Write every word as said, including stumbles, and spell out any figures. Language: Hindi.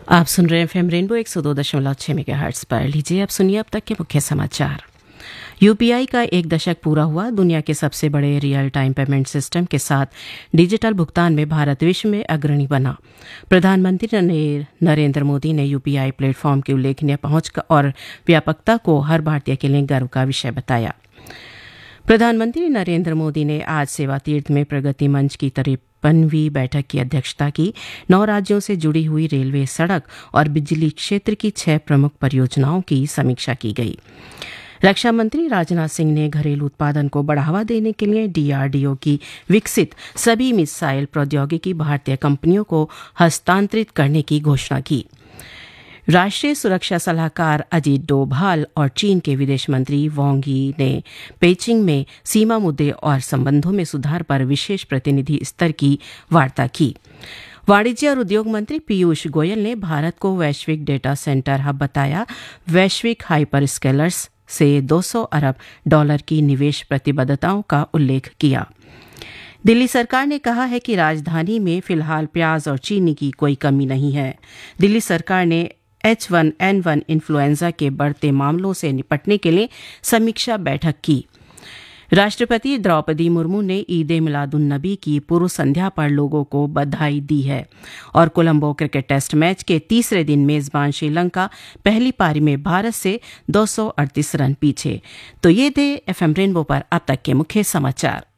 आप सुन रहे हैं एफएम रेनबो एक सौ दो दशमलव छह मेगाहर्ट्ज पर। लीजिए अब सुनिए अब तक के मुख्य समाचार। यूपीआई का एक दशक पूरा हुआ। दुनिया के सबसे बड़े रियल टाइम पेमेंट सिस्टम के साथ डिजिटल भुगतान में भारत विश्व में अग्रणी बना। प्रधानमंत्री नरेंद्र मोदी ने यूपीआई प्लेटफॉर्म की उल्लेखनीय पहुंच और व्यापकता को हर भारतीय के लिए गर्व का विषय बताया। प्रधानमंत्री नरेंद्र मोदी ने आज सेवा तीर्थ में प्रगति मंच की तिरपनवीं बैठक की अध्यक्षता की। नौ राज्यों से जुड़ी हुई रेलवे, सड़क और बिजली क्षेत्र की छह प्रमुख परियोजनाओं की समीक्षा की गई। रक्षा मंत्री राजनाथ सिंह ने घरेलू उत्पादन को बढ़ावा देने के लिए डीआरडीओ की विकसित सभी मिसाइल प्रौद्योगिकी भारतीय कंपनियों को हस्तांतरित करने की घोषणा की। राष्ट्रीय सुरक्षा सलाहकार अजीत डोभाल और चीन के विदेश मंत्री वांग यी ने पेइचिंग में सीमा मुद्दे और संबंधों में सुधार पर विशेष प्रतिनिधि स्तर की वार्ता की। वाणिज्य और उद्योग मंत्री पीयूष गोयल ने भारत को वैश्विक डेटा सेंटर हब बताया। वैश्विक हाइपर स्केलर्स से दो सौ अरब डॉलर की निवेश प्रतिबद्धताओं का उल्लेख किया। दिल्ली सरकार ने कहा है कि राजधानी में फिलहाल प्याज और चीनी की कोई कमी नहीं है। दिल्ली सरकार ने H one N one influenza के बढ़ते मामलों से निपटने के लिए समीक्षा बैठक की। राष्ट्रपति द्रौपदी मुर्मू ने ईद ए मिलादुन्नबी की पूर्व संध्या पर लोगों को बधाई दी है। और कोलंबो क्रिकेट टेस्ट मैच के तीसरे दिन मेजबान श्रीलंका पहली पारी में भारत से दो सौ अड़तीस रन पीछे। तो ये थे एफएम रेनबो पर अब तक के मुख्य समाचार।